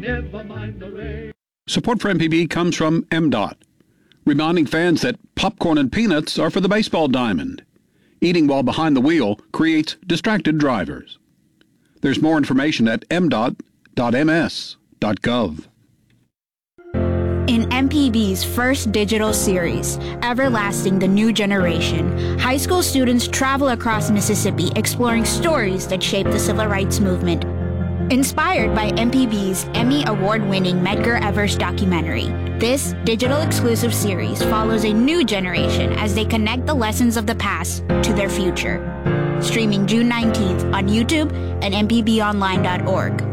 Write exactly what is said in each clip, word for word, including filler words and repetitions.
Never mind the rain. Support for M P B comes from M DOT, reminding fans that popcorn and peanuts are for the baseball diamond. Eating while behind the wheel creates distracted drivers. There's more information at m dot dot m s dot gov. In M P B's first digital series, Everlasting the New Generation, high school students travel across Mississippi exploring stories that shaped the civil rights movement. Inspired by M P B's Emmy Award-winning Medgar Evers documentary, this digital exclusive series follows a new generation as they connect the lessons of the past to their future. Streaming June nineteenth on YouTube and m p b online dot org.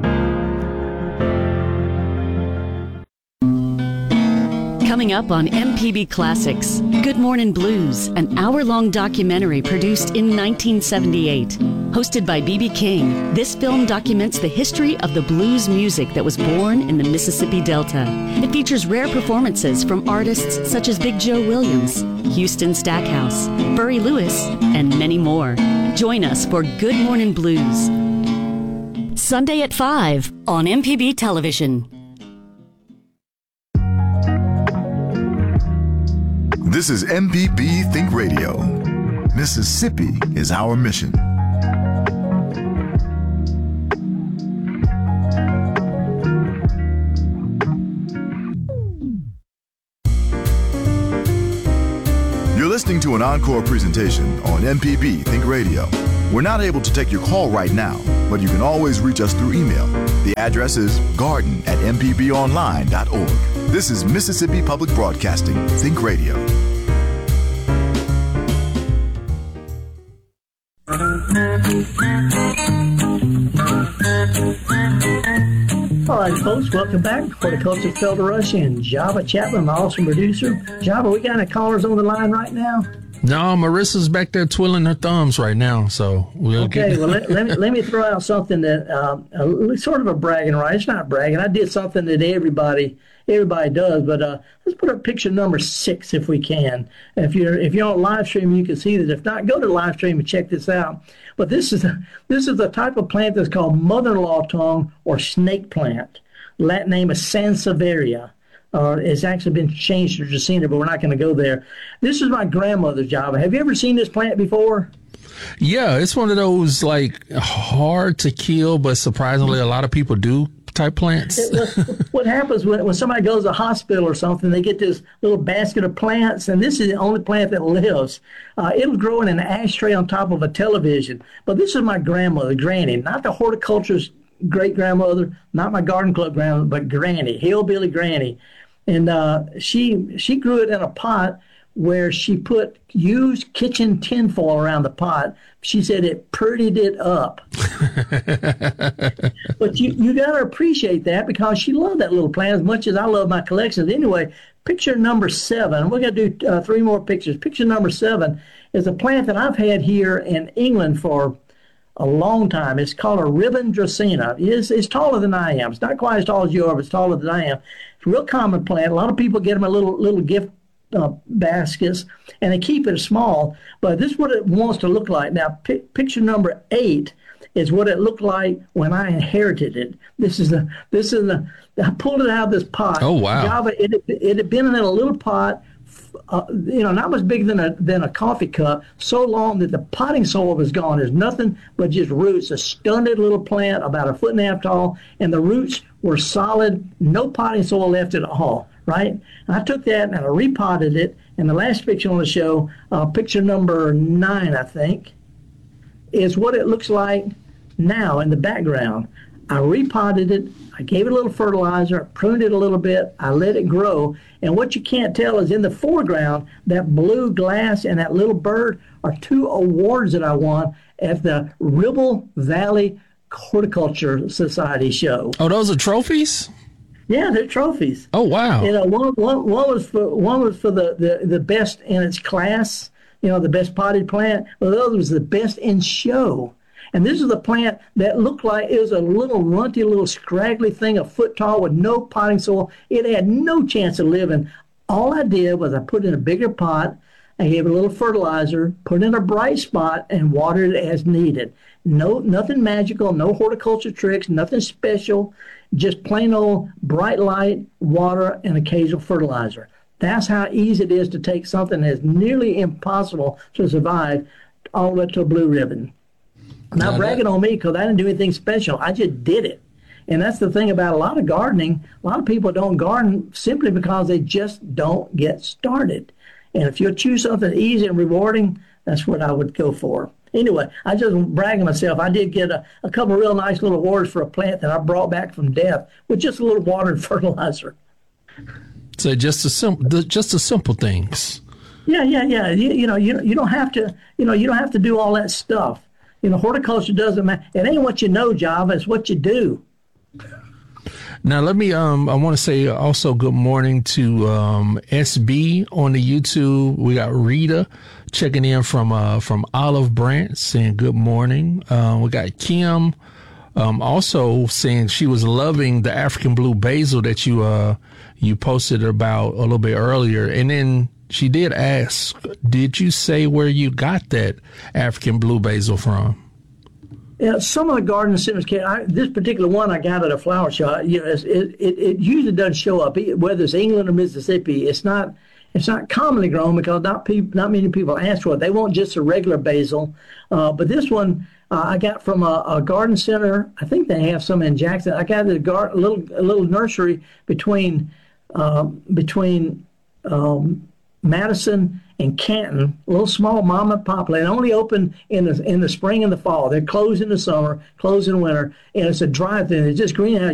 Coming up on M P B Classics, Good Morning Blues, an hour-long documentary produced in nineteen seventy-eight. Hosted by B B King, this film documents the history of the blues music that was born in the Mississippi Delta. It features rare performances from artists such as Big Joe Williams, Houston Stackhouse, Burry Lewis, and many more. Join us for Good Morning Blues, Sunday at five on M P B Television. This is M P B Think Radio. Mississippi is our mission. You're listening to an encore presentation on M P B Think Radio. We're not able to take your call right now, but you can always reach us through email. The address is garden at m p b online dot org. This is Mississippi Public Broadcasting Think Radio. All right, folks, welcome back. Horticulture Felder Rush and Java Chapman, my awesome producer. Java, we got any callers on the line right now? No, Marissa's back there twiddling her thumbs right now, so we'll okay, get... well, let, let, me, let me throw out something that, um, uh, sort of a bragging right. It's not bragging. I did something that everybody everybody does, but uh, let's put up picture number six if we can. If you're if you're on live stream, you can see this. If not, go to live stream and check this out. But this is a, this is the type of plant that's called mother-in-law tongue or snake plant. Latin name is Sansevieria. Uh, it's actually been changed to Dracaena, but we're not going to go there. This is my grandmother's Java. Have you ever seen this plant before? Yeah, it's one of those, like, hard to kill, but surprisingly a lot of people do type plants. It, what happens when, when somebody goes to the hospital or something, they get this little basket of plants, and this is the only plant that lives. Uh, it'll grow in an ashtray on top of a television. But this is my grandmother, Granny, not the horticulturist great-grandmother, not my garden club grandmother, but Granny, hillbilly Granny. And uh, she she grew it in a pot where she put used kitchen tinfoil around the pot. She said it prettied it up. But you, you got to appreciate that because she loved that little plant as much as I love my collections. Anyway, picture number seven, we're going to do uh, three more pictures. Picture number seven is a plant that I've had here in England for a long time. It's called a ribbon Dracaena. It's, it's taller than I am. It's not quite as tall as you are, but it's taller than I am. It's a real common plant. A lot of people get them in little little gift uh, baskets, and they keep it small. But this is what it wants to look like. Now, pi- picture number eight is what it looked like when I inherited it. This is the this is the I pulled it out of this pot. Oh wow! Java, it, it had been in a little pot. Uh, you know, not much bigger than a than a coffee cup, so long that the potting soil was gone. There's nothing but just roots, a stunted little plant about a foot and a half tall, and the roots were solid, no potting soil left at all, right? And I took that and I repotted it, and the last picture on the show, uh, picture number nine, I think, is what it looks like now in the background. I repotted it, I gave it a little fertilizer, I pruned it a little bit, I let it grow, and what you can't tell is in the foreground, that blue glass and that little bird are two awards that I won at the Ribble Valley Horticulture Society show. Oh, those are trophies? Yeah, they're trophies. Oh, wow. You know, one, one, one was for one was for the, the, the best in its class, you know, the best potted plant. Well, the other was the best in show. And this is a plant that looked like it was a little runty, little scraggly thing, a foot tall with no potting soil. It had no chance of living. All I did was I put it in a bigger pot, I gave it a little fertilizer, put it in a bright spot, and watered it as needed. No, nothing magical, no horticulture tricks, nothing special. just plain old bright light, water, and occasional fertilizer. That's how easy it is to take something that's nearly impossible to survive all the way to a blue ribbon. Not bragging on me because I didn't do anything special. I just did it. And that's the thing about a lot of gardening. A lot of people don't garden simply because they just don't get started. And if you choose something easy and rewarding, that's what I would go for. Anyway, I just bragging myself. I did get a, a couple of real nice little awards for a plant that I brought back from death with just a little water and fertilizer. So just the simple, just the simple things. Yeah, yeah, yeah. You, you know, you you don't have to. You know, you don't have to do all that stuff. You know, horticulture doesn't matter. It ain't what you know, Java. It's what you do. Now, let me, um, I want to say also good morning to um, S B on the YouTube. We got Rita checking in from uh, from Olive Branch saying good morning. Uh, we got Kim um, also saying she was loving the African blue basil that you uh, you posted about a little bit earlier. And then she did ask, did you say where you got that African blue basil from? Yeah, some of the garden centers can. I, this particular one I got at a flower shop. You know, it, it it usually doesn't show up whether it's England or Mississippi. It's not it's not commonly grown because not people not many people ask for it. They want just a regular basil. Uh, but this one uh, I got from a, a garden center. I think they have some in Jackson. I got a, gar, a little a little nursery between uh, between um, Madison and Canton, a little small mom and pop land, only open in the in the spring and the fall. They're closed in the summer, closed in winter, and it's a drive-through. It's just greenhouse.